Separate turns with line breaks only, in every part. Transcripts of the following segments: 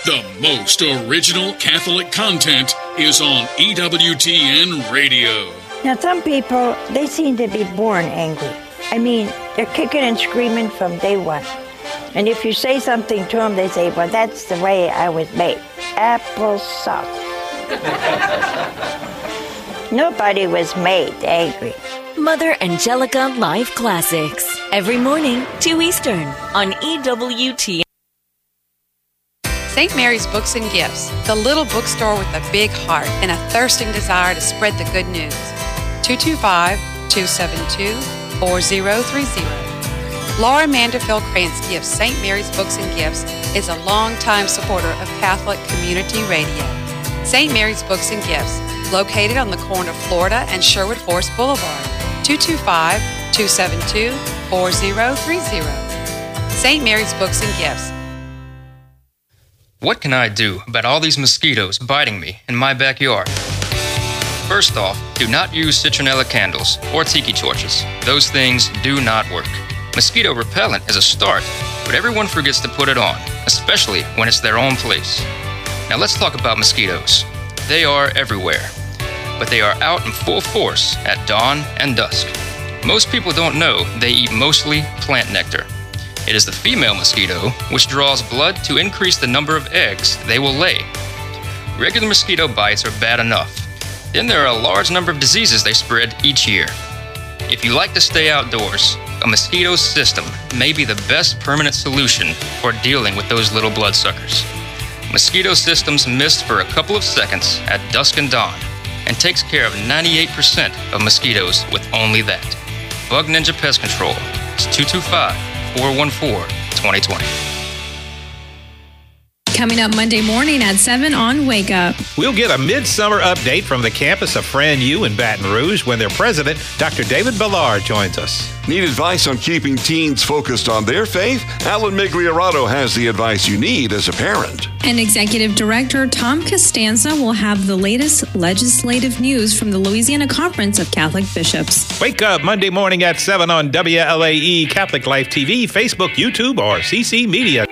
The most original Catholic content is on EWTN Radio.
Now, some people, they seem to be born angry. I mean, they're kicking and screaming from day one. And if you say something to them, they say, well, that's the way I was made. Applesauce. Nobody was made angry.
Mother Angelica Live Classics. Every morning, 2 Eastern, on EWTN.
St. Mary's Books and Gifts, the little bookstore with a big heart and a thirsting desire to spread the good news. 225-272-4030. Laura Manderfield Krantz Gifts St. Mary's Books and Gifts is a longtime supporter of Catholic Community Radio. St. Mary's Books and Gifts, located on the corner of Florida and Sherwood Forest Boulevard. 225-272-4030. St. Mary's Books and Gifts.
What can I do about all these mosquitoes biting me in my backyard? First off, do not use citronella candles or tiki torches. Those things do not work. Mosquito repellent is a start, but everyone forgets to put it on, especially when it's their own place. Now let's talk about mosquitoes. They are everywhere, but they are out in full force at dawn and dusk. Most people don't know they eat mostly plant nectar. It is the female mosquito which draws blood to increase the number of eggs they will lay. Regular mosquito bites are bad enough. Then there are a large number of diseases they spread each year. If you like to stay outdoors, a mosquito system may be the best permanent solution for dealing with those little bloodsuckers. Mosquito systems mist for a couple of seconds at dusk and dawn and takes care of 98% of mosquitoes with only that. Bug Ninja Pest Control is 225-414-2020.
Coming up Monday morning at 7 on Wake Up.
We'll get a midsummer update from the campus of Fran U in Baton Rouge when their president, Dr. David Ballard, joins us.
Need advice on keeping teens focused on their faith? Alan Migliorato has the advice you need as a parent.
And Executive Director Tom Costanza will have the latest legislative news from the Louisiana Conference of Catholic Bishops.
Wake Up Monday morning at 7 on WLAE, Catholic Life TV, Facebook, YouTube, or CC Media.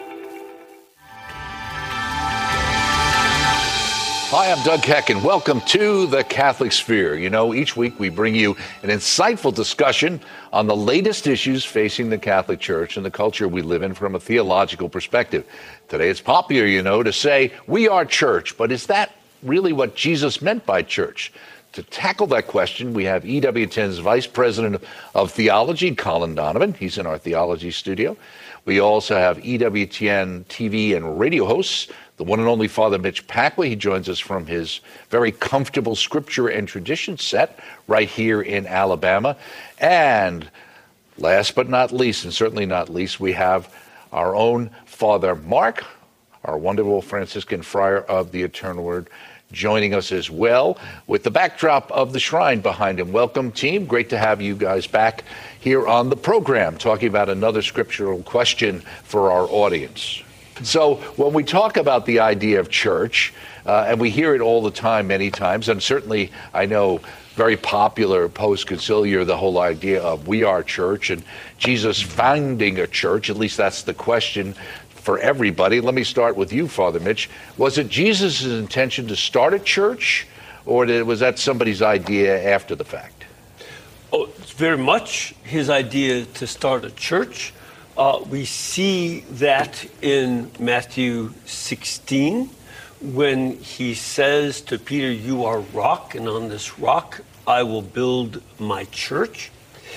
Hi, I'm Doug Keck, and welcome to the Catholic Sphere. You know, each week we bring you an insightful discussion on the latest issues facing the Catholic Church and the culture we live in from a theological perspective. Today it's popular, you know, to say we are church, but is that really what Jesus meant by church? To tackle that question, we have EWTN's Vice President of Theology, Colin Donovan. He's in our theology studio. We also have EWTN TV and radio hosts, the one and only Father Mitch Pacwa. He joins us from his very comfortable scripture and tradition set right here in Alabama. And last but not least, and certainly not least, we have our own Father Mark, our wonderful Franciscan friar of the Eternal Word, joining us as well with the backdrop of the shrine behind him. Welcome, team. Great to have you guys back here on the program talking about another scriptural question for our audience. So when we talk about the idea of church, and we hear it all the time, many times, and certainly I know very popular post-conciliar, the whole idea of we are church and Jesus founding a church, at least that's the question for everybody. Let me start with you, Father Mitch. Was it Jesus' intention to start a church, or was that somebody's idea after the fact?
Oh, it's very much his idea to start a church. We see that in Matthew 16, when he says to Peter, "You are rock, and on this rock I will build my church."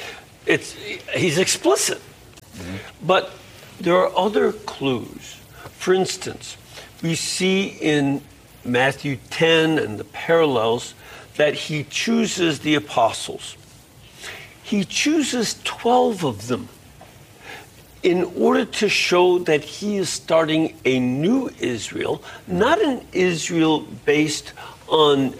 He's explicit. Mm-hmm. But there are other clues. For instance, we see in Matthew 10 and the parallels that he chooses the apostles. He chooses 12 of them in order to show that he is starting a new Israel, not an Israel based on,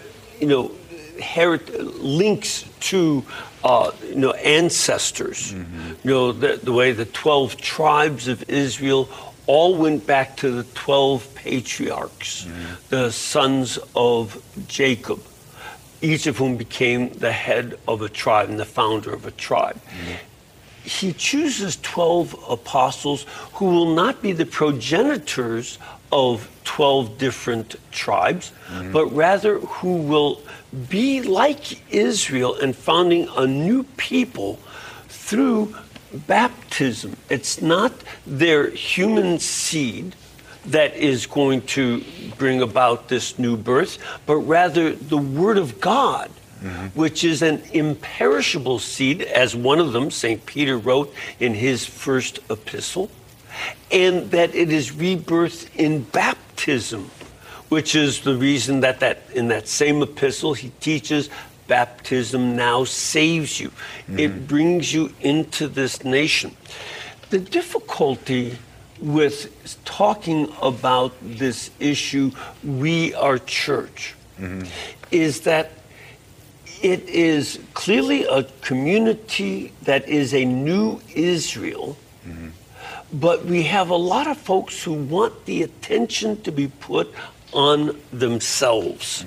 links to, ancestors. Mm-hmm. The way the 12 tribes of Israel all went back to the 12 patriarchs, mm-hmm. the sons of Jacob, each of whom became the head of a tribe and the founder of a tribe. Mm-hmm. he chooses 12 apostles who will not be the progenitors of 12 different tribes, but rather who will be like Israel and founding a new people through baptism. It's not their human seed that is going to bring about this new birth, but rather the Word of God, which is an imperishable seed, as one of them, St. Peter, wrote in his first epistle, and that it is rebirthed in baptism, which is the reason that in that same epistle he teaches baptism now saves you. It brings you into this nation. The difficulty with talking about this issue, we are church, is that it is clearly a community that is a new Israel, but we have a lot of folks who want the attention to be put on themselves.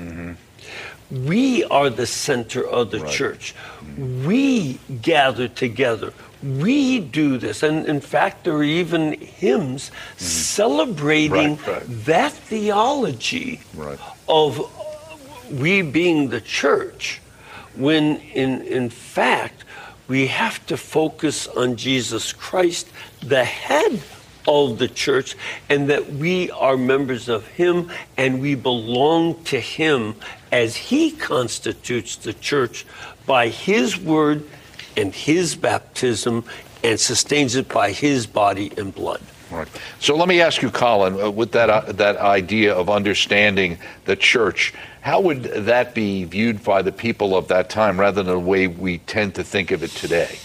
We are the center of the church. We gather together. We do this. And in fact, there are even hymns celebrating that theology of we being the church, when in fact, we have to focus on Jesus Christ, the head of the church, and that we are members of him and we belong to him as he constitutes the church by his word and his baptism and sustains it by his body and blood.
Right. So let me ask you, Colin, with that idea of understanding the church, how would that be viewed by the people of that time rather than the way we tend to think of it today?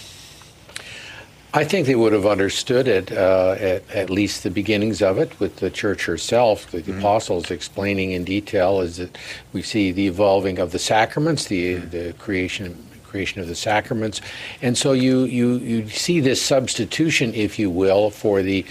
I think they would have understood it, at least the beginnings of it, with the church herself, the apostles explaining in detail, is that we see the evolving of the sacraments, the creation of the sacraments, and so you see this substitution, if you will, for the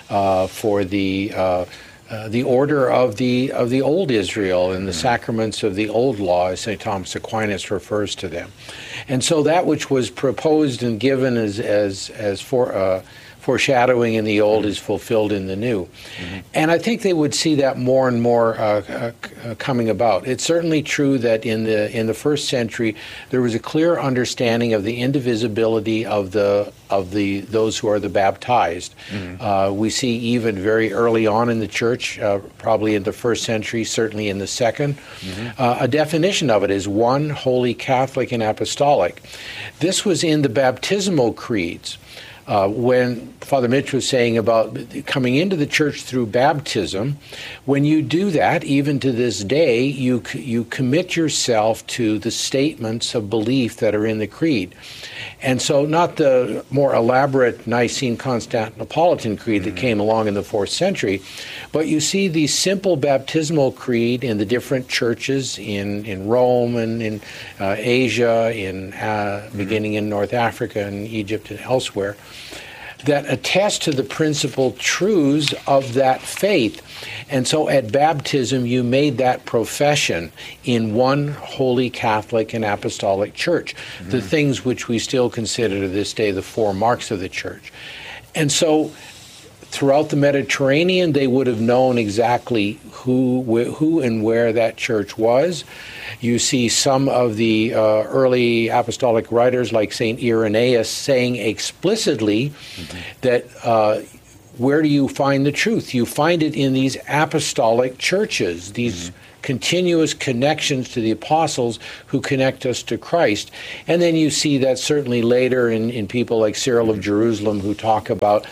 order of the old Israel and the sacraments of the old law, as St. Thomas Aquinas refers to them. And so that which was proposed and given as foreshadowing in the old is fulfilled in the new. And I think they would see that more and more coming about. It's certainly true that in the first century there was a clear understanding of the indivisibility of those who are the baptized. We see even very early on in the church, probably in the first century, certainly in the second, a definition of it as one, holy, Catholic, and apostolic. This was in the baptismal creeds. When Father Mitch was saying about coming into the church through baptism, when you do that, even to this day, you commit yourself to the statements of belief that are in the creed. And so not the more elaborate Nicene-Constantinopolitan creed that came along in the 4th century, but you see the simple baptismal creed in the different churches in Rome and in Asia, beginning in North Africa and Egypt and elsewhere, that attest to the principal truths of that faith. And so at baptism, you made that profession in one holy Catholic and apostolic church, the things which we still consider to this day the 4 marks of the church. And so throughout the Mediterranean, they would have known exactly who and where that church was. You see some of the early apostolic writers like St. Irenaeus saying explicitly that where do you find the truth? You find it in these apostolic churches, these continuous connections to the apostles who connect us to Christ. And then you see that certainly later in people like Cyril of Jerusalem who talk about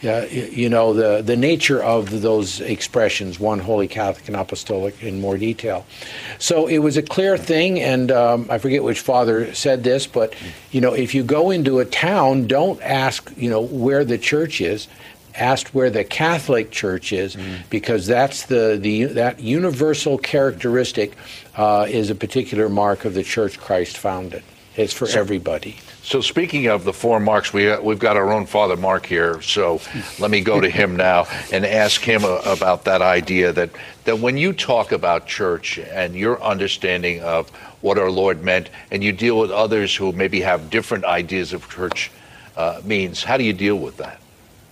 the nature of those expressions, one holy Catholic and apostolic, in more detail. So it was a clear thing, and I forget which father said this, but if you go into a town, don't ask where the church is. Ask where the Catholic Church is, because that's that universal characteristic is a particular mark of the Church Christ founded. It's for everybody.
So speaking of the 4 marks, we've got our own Father Mark here, so let me go to him now and ask him about that idea that when you talk about church and your understanding of what our Lord meant, and you deal with others who maybe have different ideas of church, means. How do you deal with that?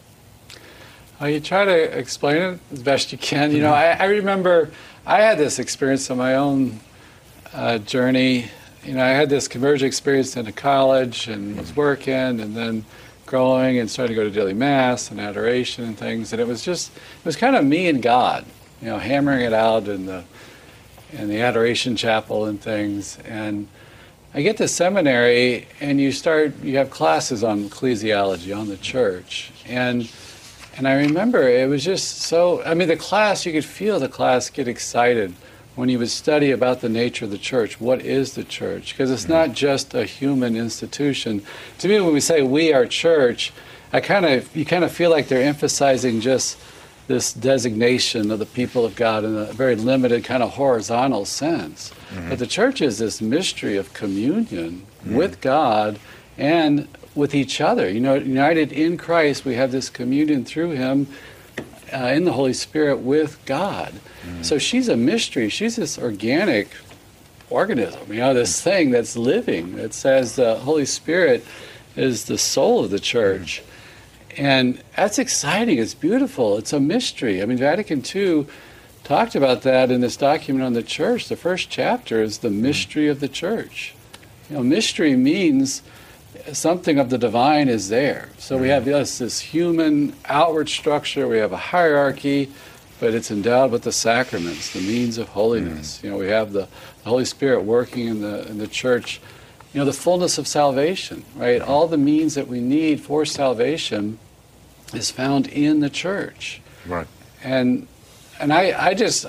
You try to explain it as best you can. You know, I remember I had this experience on my own journey. You know, I had this conversion experience in a college and was working and then growing and started to go to daily mass and adoration and things. And it was kind of me and God, you know, hammering it out in the adoration chapel and things. And I get to seminary and you have classes on ecclesiology, on the church. And I remember it was just so, I mean, the class, you could feel the class get excited when you would study about the nature of the church. What is the church? Because it's not just a human institution. To me, when we say we are church, you kind of feel like they're emphasizing just this designation of the people of God in a very limited kind of horizontal sense. But the church is this mystery of communion with God and with each other. You know, united in Christ, we have this communion through Him in the Holy Spirit with God. So she's a mystery. She's this organic organism, you know, this thing that's living. It says the Holy Spirit is the soul of the church. And that's exciting. It's beautiful. It's a mystery. I mean, Vatican II talked about that in this document on the church. The first chapter is the mystery of the church. You know, mystery means something of the divine is there. So we have this human outward structure. We have a hierarchy, but it's endowed with the sacraments, the means of holiness. You know, we have the Holy Spirit working in the church. You know, the fullness of salvation, right? All the means that we need for salvation is found in the church.
Right.
And it's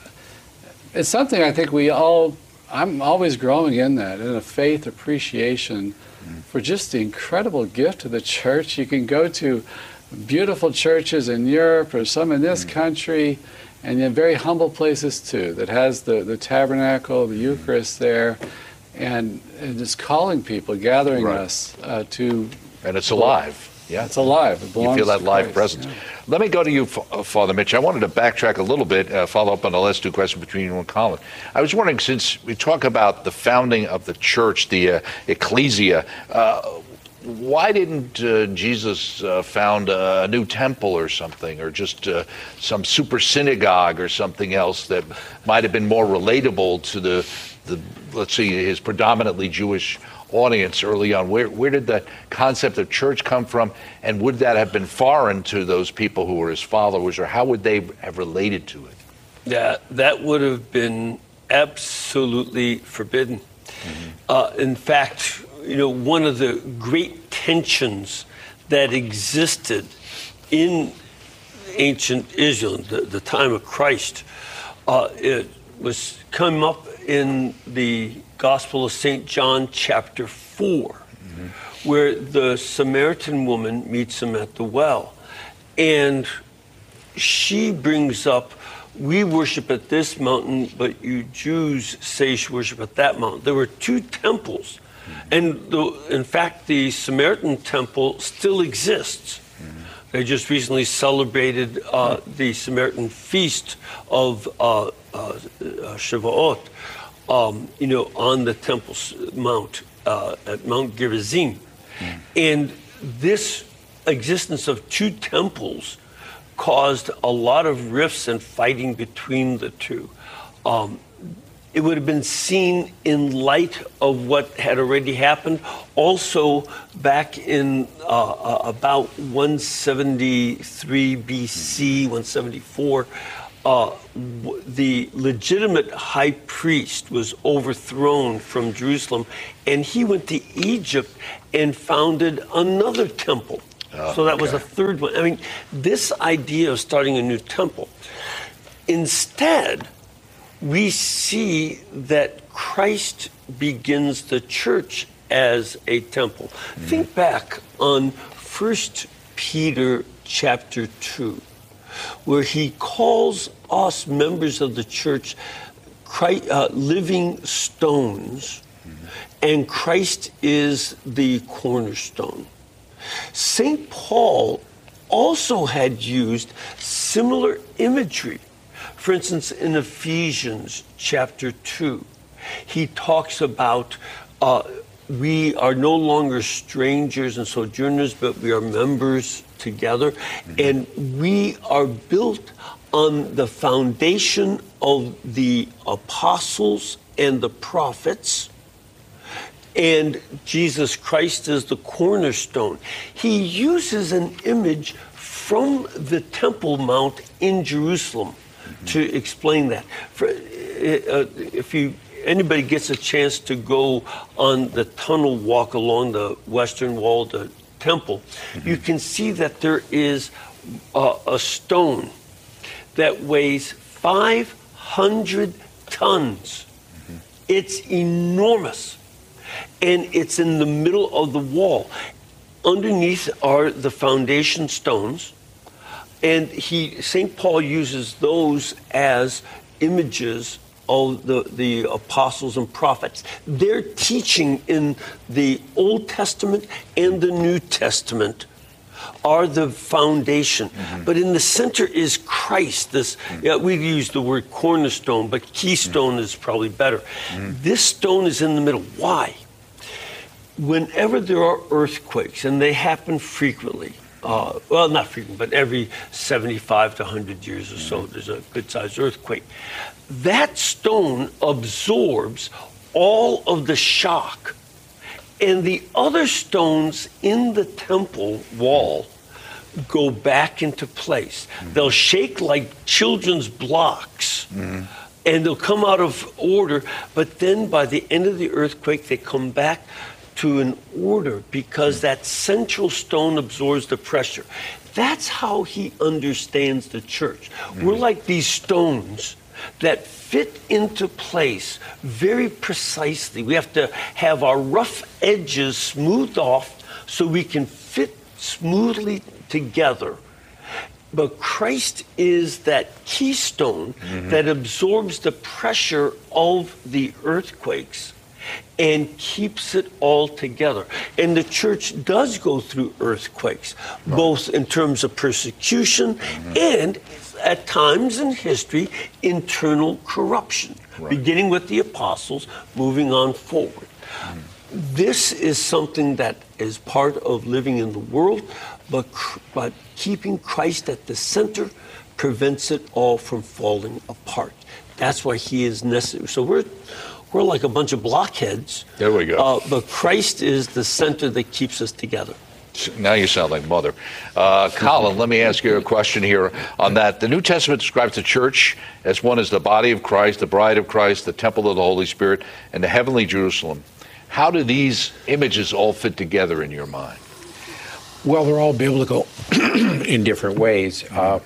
something I think I'm always growing in that, in a faith appreciation for just the incredible gift of the church. You can go to beautiful churches in Europe or some in this country, and in very humble places too, that has the tabernacle, the Eucharist there, and just calling people, gathering us to...
And it's alive. Yeah,
it's alive. It belongs
you feel that
to
live
Christ.
presence.
Yeah.
Let me go to you, Father Mitch. I wanted to backtrack a little bit, follow up on the last two questions between you and Colin. I was wondering, since we talk about the founding of the church, the ecclesia, why didn't Jesus found a new temple or something, or just some super synagogue or something else that might have been more relatable to the let's see, his predominantly Jewish audience early on? Where did the concept of church come from, and would that have been foreign to those people who were his followers, or how would they have related to it?
Yeah, that would have been absolutely forbidden. In fact, you know, one of the great tensions that existed in ancient Israel, the time of Christ, it was come up in the Gospel of St. John, chapter 4, where the Samaritan woman meets him at the well. And she brings up, we worship at this mountain, but you Jews say you should worship at that mountain. There were two temples. And in fact, the Samaritan temple still exists. They just recently celebrated the Samaritan feast of Shavuot, you know, on the Temple Mount, at Mount Gerizim. And this existence of two temples caused a lot of rifts and fighting between the two. It would have been seen in light of what had already happened. Also, back in about 173 BC, 174, the legitimate high priest was overthrown from Jerusalem, and he went to Egypt and founded another temple. So that was a third one. I mean, this idea of starting a new temple. Instead, we see that Christ begins the church as a temple. Think back on 1 Peter chapter 2, where he calls us members of the church living stones, and Christ is the cornerstone. St. Paul also had used similar imagery. For instance, in Ephesians chapter 2, he talks about we are no longer strangers and sojourners, but we are members together. And we are built on the foundation of the apostles and the prophets. And Jesus Christ is the cornerstone. He uses an image from the Temple Mount in Jerusalem to explain that. If anybody gets a chance to go on the tunnel walk along the western wall of the temple, you can see that there is a stone that weighs 500 tons. It's enormous. And it's in the middle of the wall. Underneath are the foundation stones. And St. Paul uses those as images of the apostles and prophets. Their teaching in the Old Testament and the New Testament are the foundation. But in the center is Christ. We use the word cornerstone, but keystone is probably better. This stone is in the middle. Why? Whenever there are earthquakes, and they happen frequently, well, not frequent, but every 75 to 100 years or so, there's a good-sized earthquake. That stone absorbs all of the shock, and the other stones in the temple wall go back into place. They'll shake like children's blocks, and they'll come out of order, but then by the end of the earthquake, they come back to an order because that central stone absorbs the pressure. That's how he understands the church. We're like these stones that fit into place very precisely. We have to have our rough edges smoothed off so we can fit smoothly together. But Christ is that keystone that absorbs the pressure of the earthquakes and keeps it all together. And the church does go through earthquakes, both in terms of persecution and, at times in history, internal corruption, beginning with the apostles, moving on forward. This is something that is part of living in the world, but keeping Christ at the center prevents it all from falling apart. That's why he is necessary. So we're like a bunch of blockheads.
There we go.
But Christ is the center that keeps us together.
Now you sound like Mother. Colin, let me ask you a question here on that. The New Testament describes the church as one as the body of Christ, the bride of Christ, the temple of the Holy Spirit, and the heavenly Jerusalem. How do these images all fit together in your mind?
Well, they're all biblical in different ways.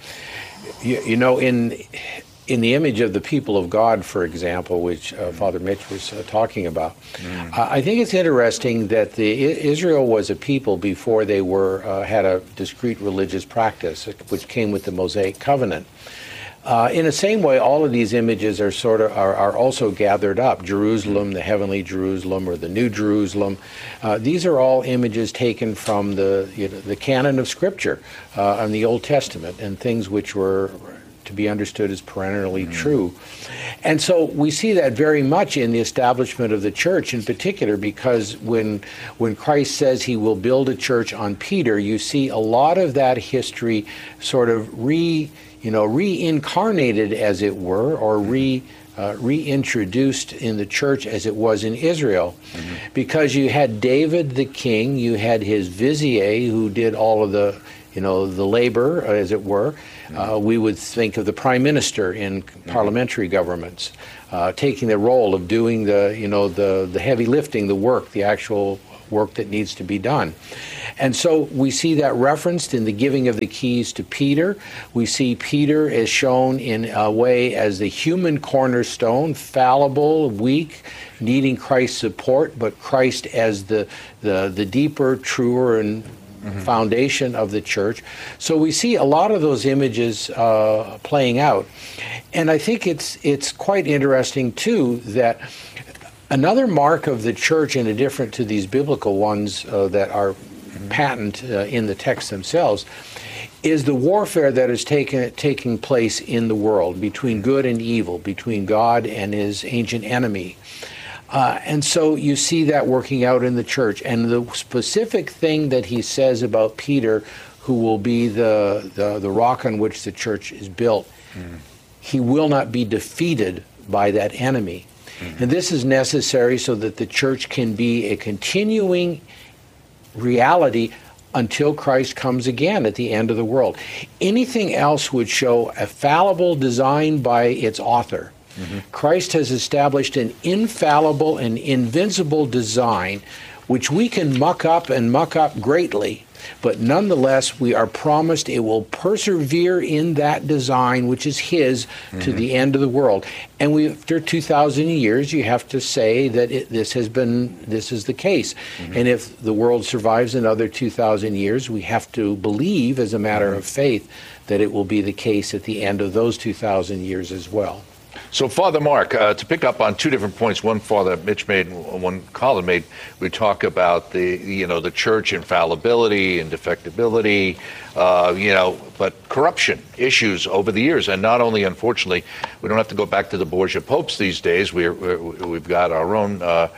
In the image of the people of God, for example, which Father Mitch was talking about, I think it's interesting that Israel was a people before they had a discrete religious practice, which came with the Mosaic covenant. In the same way, all of these images are also gathered up. Jerusalem, the heavenly Jerusalem, or the New Jerusalem. These are all images taken from the canon of Scripture in the Old Testament, and things which were to be understood as perennially true. And so we see that very much in the establishment of the church in particular, because when Christ says he will build a church on Peter, you see a lot of that history sort of reincarnated, as it were, or reintroduced in the church as it was in Israel. Because you had David the king, you had his vizier who did all of the labor, as it were. We would think of the prime minister in parliamentary governments, taking the role of doing the heavy lifting, the work, the actual work that needs to be done. And so we see that referenced in the giving of the keys to Peter. We see Peter as shown in a way as the human cornerstone, fallible, weak, needing Christ's support, but Christ as the deeper, truer, and foundation of the church. So we see a lot of those images playing out. And I think it's quite interesting, too, that another mark of the church, in addition to these biblical ones that are patent in the texts themselves, is the warfare that is taking place in the world between good and evil, between God and his ancient enemy. And so you see that working out in the church. And the specific thing that he says about Peter, who will be the rock on which the church is built, he will not be defeated by that enemy. And this is necessary so that the church can be a continuing reality until Christ comes again at the end of the world. Anything else would show a fallible design by its author. Christ has established an infallible and invincible design which we can muck up and muck up greatly, but nonetheless we are promised it will persevere in that design which is his to the end of the world. And after 2,000 years you have to say that this is the case. And if the world survives another 2,000 years, we have to believe as a matter of faith that it will be the case at the end of those 2,000 years as well.
So, Father Mark, to pick up on two different points, one Father Mitch made and one Colin made, we talk about the church infallibility and defectibility, but corruption issues over the years. And not only, unfortunately, we don't have to go back to the Borgia popes these days. We've got our own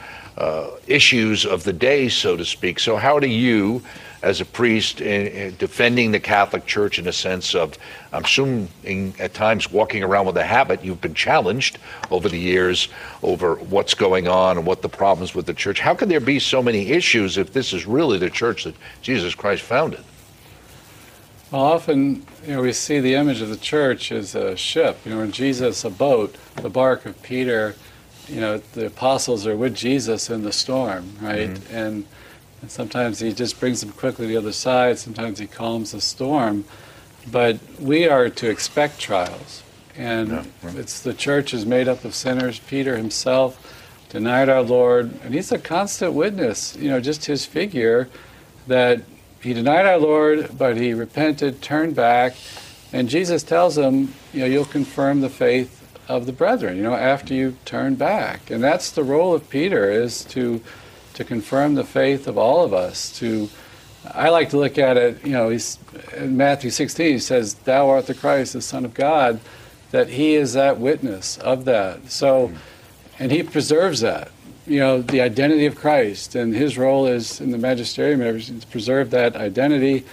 issues of the day, so to speak. So how do you, as a priest, defending the Catholic Church in a sense of, I'm assuming at times walking around with a habit, you've been challenged over the years over what's going on and what the problems with the church. How can there be so many issues if this is really the church that Jesus Christ founded?
Well, often, we see the image of the church as a ship. In Jesus, a boat, the bark of Peter, the apostles are with Jesus in the storm, right? And sometimes he just brings them quickly to the other side. Sometimes he calms the storm. But we are to expect trials. And it's the church is made up of sinners. Peter himself denied our Lord. And he's a constant witness, just his figure, that he denied our Lord, but he repented, turned back. And Jesus tells him, you'll confirm the faith of the brethren, after you turn back. And that's the role of Peter, is to confirm the faith of all of us. I like to look at it, he's in Matthew 16, he says, "Thou art the Christ, the Son of God," that he is that witness of that. So, and he preserves that, the identity of Christ, and his role is in the magisterium to preserve that identity.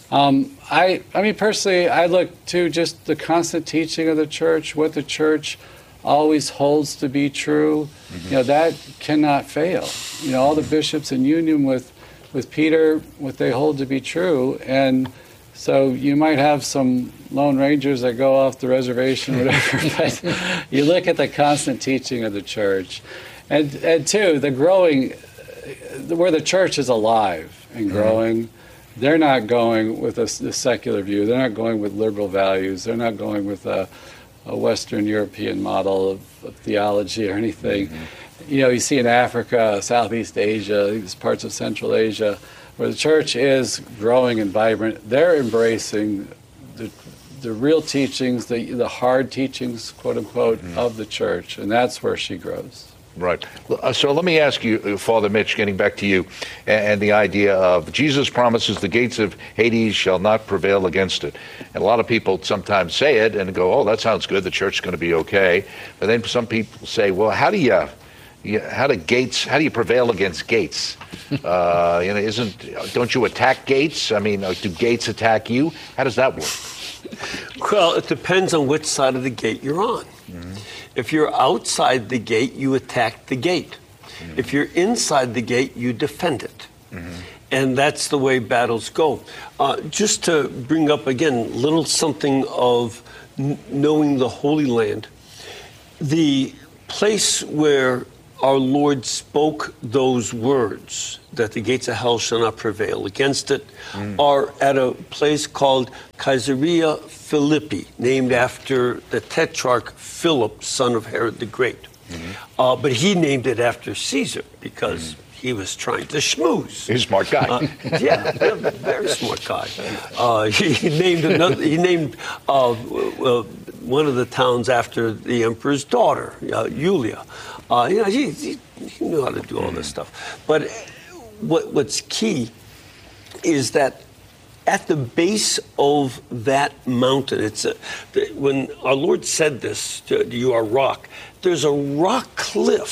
I mean, personally, I look to just the constant teaching of the church, what the church always holds to be true. That cannot fail. All the bishops in union with Peter, what they hold to be true. And so you might have some lone rangers that go off the reservation, whatever, but you look at the constant teaching of the church. And two, the growing, where the church is alive and growing, they're not going with the secular view. They're not going with liberal values. They're not going with a Western European model of theology or anything. You see in Africa, Southeast Asia, these parts of Central Asia, where the church is growing and vibrant. They're embracing the real teachings, the hard teachings, quote unquote, of the church, and that's where she grows.
Right. So let me ask you, Father Mitch, getting back to you, and the idea of Jesus promises the gates of Hades shall not prevail against it. And a lot of people sometimes say it and go, oh, that sounds good, the church is going to be okay. But then some people say, well, how do you prevail against gates? Don't you attack gates? I mean, do gates attack you? How does that work?
Well, it depends on which side of the gate you're on. If you're outside the gate, you attack the gate. If you're inside the gate, you defend it. And that's the way battles go. Just to bring up again, a little something of knowing the Holy Land. The place where our Lord spoke those words, that the gates of hell shall not prevail against it, are at a place called Caesarea Philippi, named after the tetrarch Philip, son of Herod the Great. But he named it after Caesar because he was trying to schmooze.
He's a smart guy.
Yeah, very smart guy. He named one of the towns after the emperor's daughter, Julia. He knew how to do all this stuff. But what's key is that at the base of that mountain, when our Lord said this, you are rock, there's a rock cliff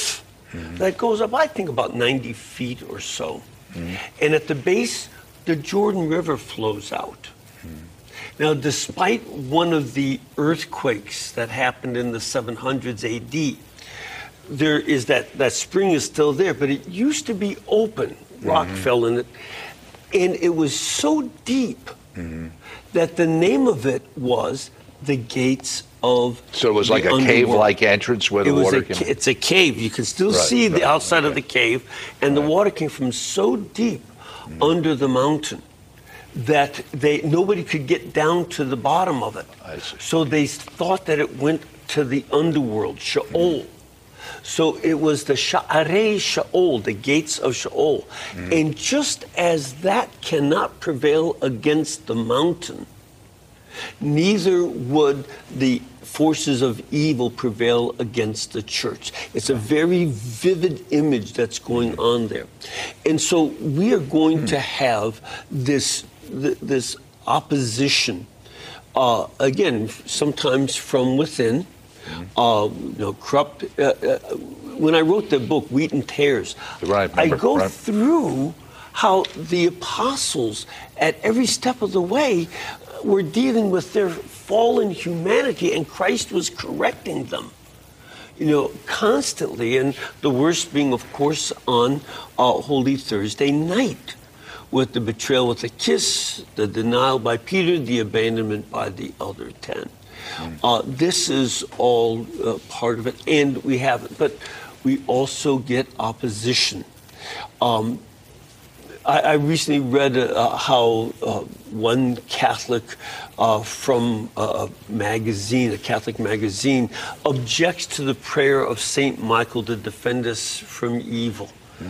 that goes up, I think, about 90 feet or so. And at the base, the Jordan River flows out. Now, despite one of the earthquakes that happened in the 700s AD, there is that spring is still there, but it used to be open. Rock fell in it. And it was so deep that the name of it was the Gates of
So it was like a cave-like entrance where the water came.
It's a cave. You can still see the outside of the cave, and the water came from so deep under the mountain that nobody could get down to the bottom of it. So they thought that it went to the underworld, Sheol. So it was the Sha'arei Sheol, the gates of Sheol. And just as that cannot prevail against the mountain, neither would the forces of evil prevail against the church. It's a very vivid image that's going on there. And so we are going to have this opposition, again, sometimes from within, corrupt. When I wrote the book, Wheat and Tares, I go through how the apostles, at every step of the way, were dealing with their fallen humanity, and Christ was correcting them, constantly. And the worst being, of course, on Holy Thursday night, with the betrayal with a kiss, the denial by Peter, the abandonment by the other 10. This is all part of it, and we have it. But we also get opposition. I recently read how one Catholic from a magazine, a Catholic magazine, objects to the prayer of St. Michael to defend us from evil.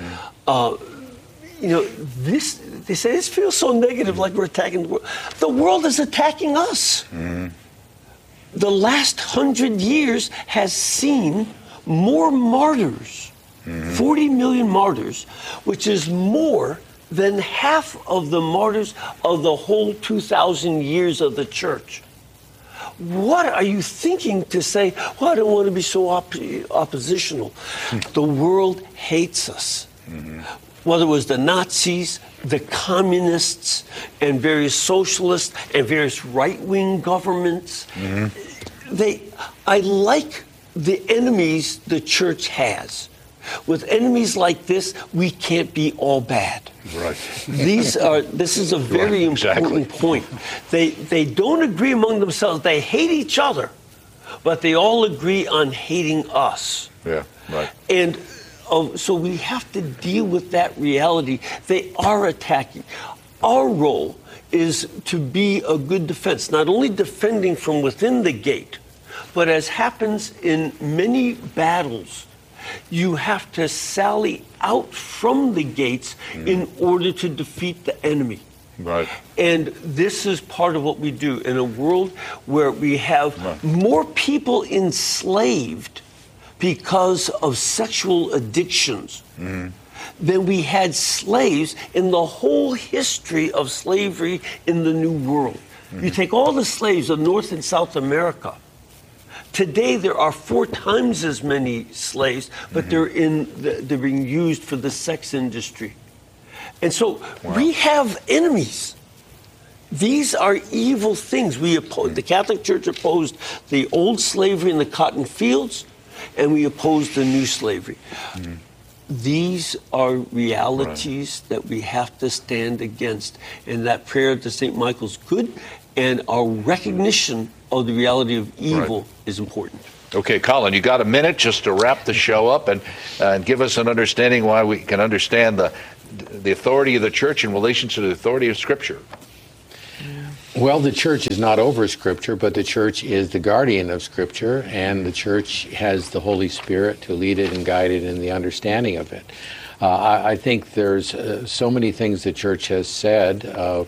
They say this feels so negative, like we're attacking the world. The world is attacking us. The last 100 years has seen more martyrs, 40 million martyrs, which is more than half of the martyrs of the whole 2,000 years of the church. What are you thinking to say, well, I don't want to be so oppositional? The world hates us. Whether it was the Nazis, the communists, and various socialists, and various right-wing governments, I like the enemies the church has. With enemies like this, we can't be all bad.
Right.
This is a very important point. They don't agree among themselves. They hate each other, but they all agree on hating us.
Yeah, right.
And so we have to deal with that reality. They are attacking. Our role is to be a good defense, not only defending from within the gate, but as happens in many battles, you have to sally out from the gates in order to defeat the enemy.
Right.
And this is part of what we do in a world where we have more people enslaved because of sexual addictions than we had slaves in the whole history of slavery in the New World. You take all the slaves of North and South America. Today there are 4 times as many slaves, but they're being used for the sex industry. And so we have enemies. These are evil things. The Catholic Church opposed the old slavery in the cotton fields, and we opposed the new slavery. These are realities that we have to stand against. And that prayer to St. Michael's good, and our recognition of the reality of evil is important.
Okay, Colin, you got a minute just to wrap the show up and give us an understanding why we can understand the authority of the church in relation to the authority of Scripture.
Well, the church is not over Scripture, but the church is the guardian of Scripture, and the church has the Holy Spirit to lead it and guide it in the understanding of it. I think there's so many things the church has said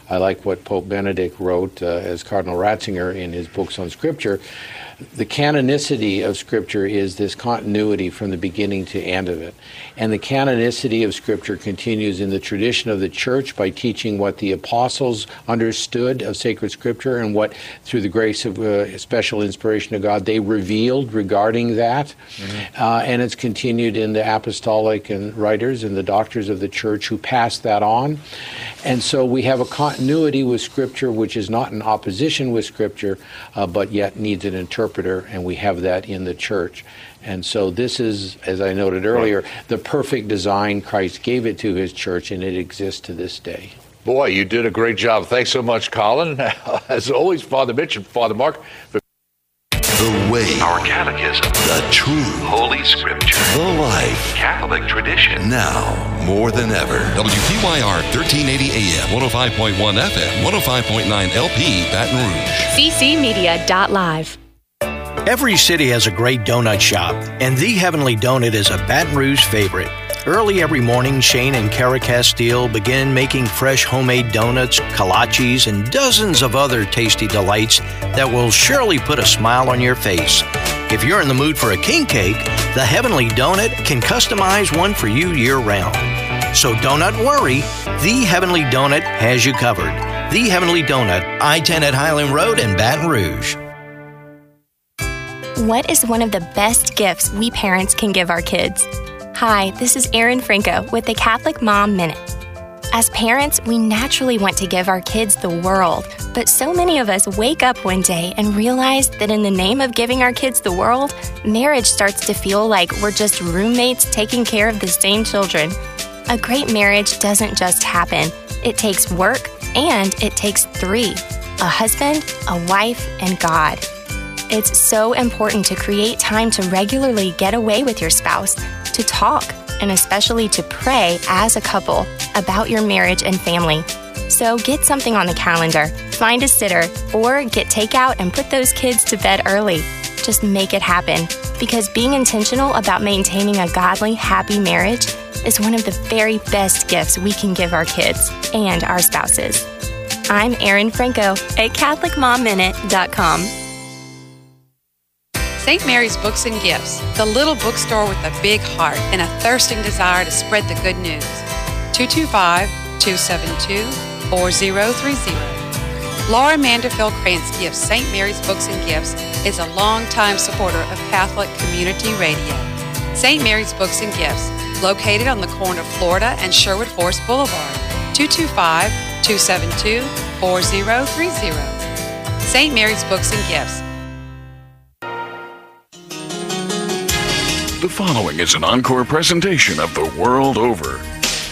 I like what Pope Benedict wrote as Cardinal Ratzinger in his books on Scripture. The canonicity of Scripture is this continuity from the beginning to end of it. And the canonicity of Scripture continues in the tradition of the Church by teaching what the apostles understood of sacred Scripture and what, through the grace of special inspiration of God, they revealed regarding that. And it's continued in the apostolic and writers and the doctors of the Church who passed that on. And so we have a continuity with Scripture which is not in opposition with Scripture, but yet needs an interpreter, and we have that in the Church. And so this is, as I noted earlier, the perfect design. Christ gave it to his Church, and it exists to this day.
Boy, you did a great job. Thanks so much, Colin. As always, Father Mitch and Father Mark.
The way, our catechism, the truth, Holy Scripture, the life, Catholic tradition. Now, more than ever.
WPYR 1380 AM, 105.1 FM, 105.9 LP, Baton Rouge.
ccmedia.live.
Every city has a great donut shop, and The Heavenly Donut is a Baton Rouge favorite. Early every morning, Shane and Kara Castile begin making fresh homemade donuts, kolaches, and dozens of other tasty delights that will surely put a smile on your face. If you're in the mood for a king cake, The Heavenly Donut can customize one for you year-round. So don't worry, The Heavenly Donut has you covered. The Heavenly Donut, I-10 at Highland Road in Baton Rouge.
What is one of the best gifts we parents can give our kids? Hi, this is Erin Franco with the Catholic Mom Minute. As parents, we naturally want to give our kids the world, but so many of us wake up one day and realize that in the name of giving our kids the world, marriage starts to feel like we're just roommates taking care of the same children. A great marriage doesn't just happen. It takes work, and it takes three: a husband, a wife, and God. It's so important to create time to regularly get away with your spouse, to talk, and especially to pray as a couple about your marriage and family. So get something on the calendar, find a sitter, or get takeout and put those kids to bed early. Just make it happen, because being intentional about maintaining a godly, happy marriage is one of the very best gifts we can give our kids and our spouses. I'm Erin Franco at CatholicMomMinute.com.
St. Mary's Books and Gifts, the little bookstore with a big heart and a thirsting desire to spread the good news. 225-272-4030. Laura Manderfield Krantz Gifts St. Mary's Books and Gifts is a longtime supporter of Catholic Community Radio. St. Mary's Books and Gifts, located on the corner of Florida and Sherwood Forest Boulevard. 225-272-4030. St. Mary's Books and Gifts.
The following is an encore presentation of The World Over.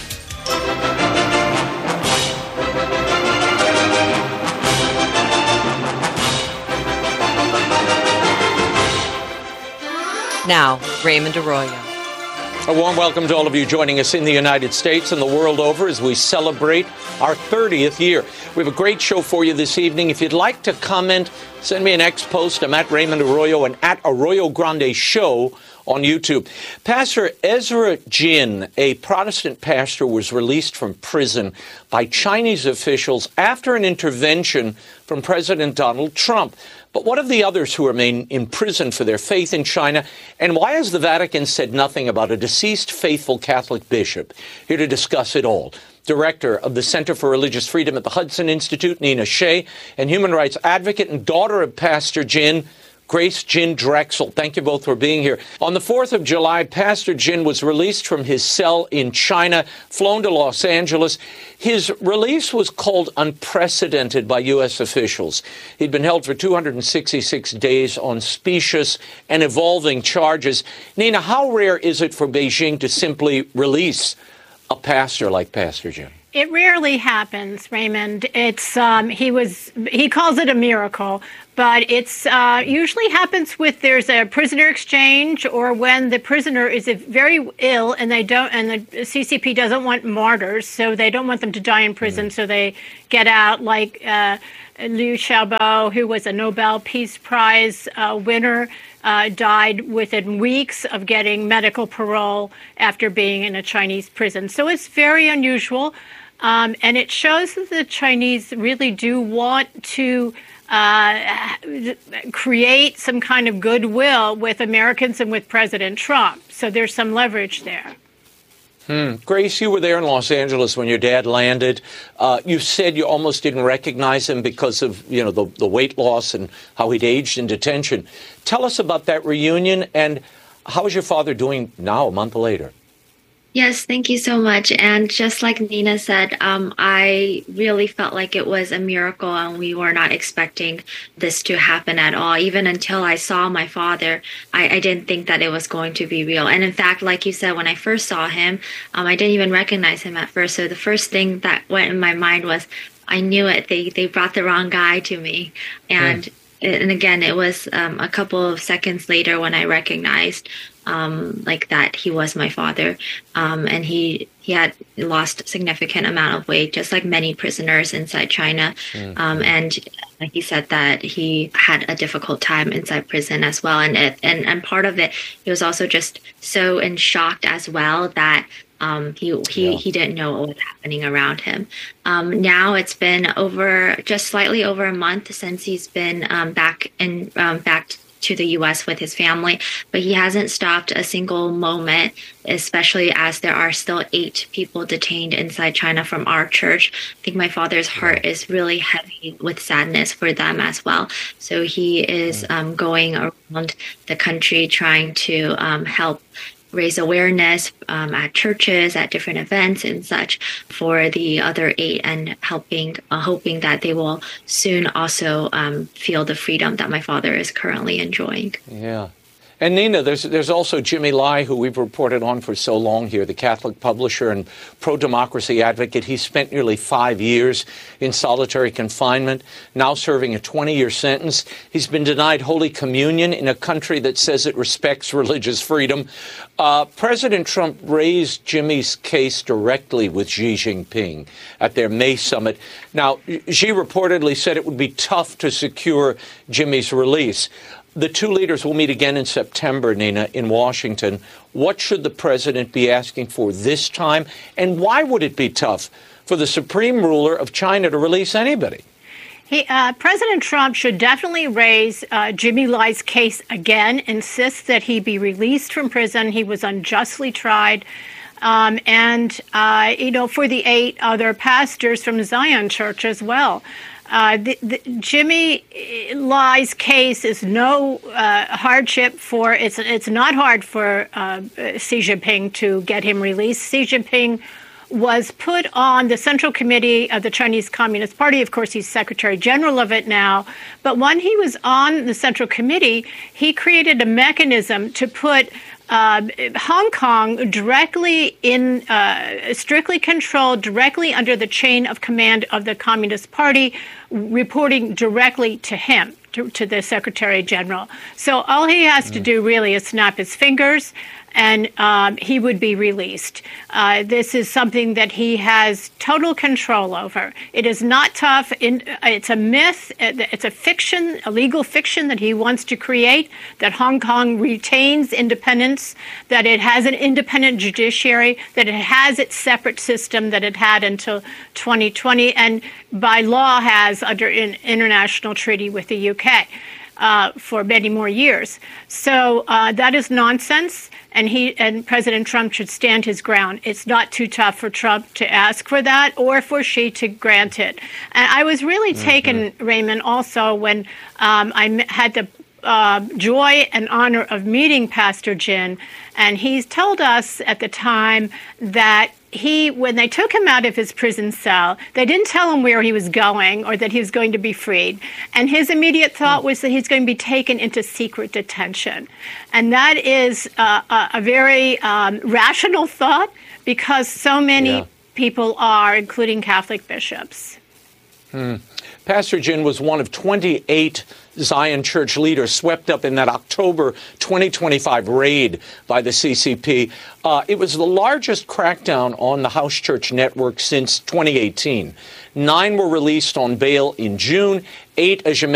Now, Raymond Arroyo.
A warm welcome to all of you joining us in the United States and the world over as we celebrate our 30th year. We have a great show for you this evening. If you'd like to comment, send me an X post. I'm at Raymond Arroyo and at Arroyo Grande Show on YouTube. Pastor Ezra Jin, a Protestant pastor, was released from prison by Chinese officials after an intervention from President Donald Trump. But what of the others who remain in prison for their faith in China? And why has the Vatican said nothing about a deceased faithful Catholic bishop? Here to discuss it all, Director of the Center for Religious Freedom at the Hudson Institute, Nina Shea, and human rights advocate and daughter of Pastor Jin, Grace Jin Drexel. Thank you both for being here. On the 4th of July, Pastor Jin was released from his cell in China, flown to Los Angeles. His release was called unprecedented by U.S. officials. He'd been held for 266 days on specious and evolving charges. Nina, how rare is it for Beijing to simply release a pastor like Pastor Jin?
It rarely happens, Raymond. It's he calls it a miracle, but it's usually happens with there's a prisoner exchange or when the prisoner is very ill and the CCP doesn't want martyrs, so they don't want them to die in prison, so they get out, like Liu Xiaobo, who was a Nobel Peace Prize winner, died within weeks of getting medical parole after being in a Chinese prison. So it's very unusual. And it shows that the Chinese really do want to create some kind of goodwill with Americans and with President Trump. So there's some leverage there.
Grace, you were there in Los Angeles when your dad landed. You said you almost didn't recognize him because of, the weight loss and how he'd aged in detention. Tell us about that reunion, and how is your father doing now, a month later?
Yes, thank you so much. And just like Nina said, I really felt like it was a miracle, and we were not expecting this to happen at all. Even until I saw my father, I didn't think that it was going to be real. And in fact, like you said, when I first saw him, I didn't even recognize him at first. So the first thing that went in my mind was, I knew it. They brought the wrong guy to me. And again, it was a couple of seconds later when I recognized that he was my father. And he had lost a significant amount of weight, just like many prisoners inside China. And he said that he had a difficult time inside prison as well. And part of it, he was also just so in shock as well that he didn't know what was happening around him. Now it's been just slightly over a month since he's been back to the U.S. with his family, but he hasn't stopped a single moment, especially as there are still 8 people detained inside China from our church. I think my father's heart is really heavy with sadness for them as well. So he is going around the country trying to help raise awareness at churches, at different events and such for the other 8, and hoping that they will soon also feel the freedom that my father is currently enjoying.
Yeah. And Nina, there's also Jimmy Lai, who we've reported on for so long here, the Catholic publisher and pro-democracy advocate. He spent nearly 5 years in solitary confinement, now serving a 20-year sentence. He's been denied Holy Communion in a country that says it respects religious freedom. President Trump raised Jimmy's case directly with Xi Jinping at their May summit. Now, Xi reportedly said it would be tough to secure Jimmy's release. The two leaders will meet again in September, Nina, in Washington. What should the president be asking for this time? And why would it be tough for the supreme ruler of China to release anybody?
President Trump should definitely raise Jimmy Lai's case again, insist that he be released from prison. He was unjustly tried. For the 8 other pastors from Zion Church as well. Jimmy Lai's case is no hardship for it's not hard for Xi Jinping to get him released. Xi Jinping was put on the Central Committee of the Chinese Communist Party. Of course, he's Secretary General of it now. But when he was on the Central Committee, he created a mechanism to put Hong Kong directly in, strictly controlled, directly under the chain of command of the Communist Party, reporting directly to him, to the Secretary General. So all he has to do really is snap his fingers, and he would be released. This is something that he has total control over. It is not tough. It's a myth. It's a fiction, a legal fiction that he wants to create, that Hong Kong retains independence, that it has an independent judiciary, that it has its separate system that it had until 2020, and by law has under an international treaty with the UK. For many more years. So that is nonsense, and President Trump should stand his ground. It's not too tough for Trump to ask for that or for Xi to grant it. And I was really taken, Raymond, also when I had the joy and honor of meeting Pastor Jin, and he told us at the time that when they took him out of his prison cell, they didn't tell him where he was going or that he was going to be freed. And his immediate thought was that he's going to be taken into secret detention. And that is a very rational thought, because so many people are, including Catholic bishops.
Pastor Jin was one of 28 Zion Church leaders swept up in that October 2025 raid by the CCP. It was the largest crackdown on the house church network since 2018. 9 were released on bail in June. 8, as you mentioned,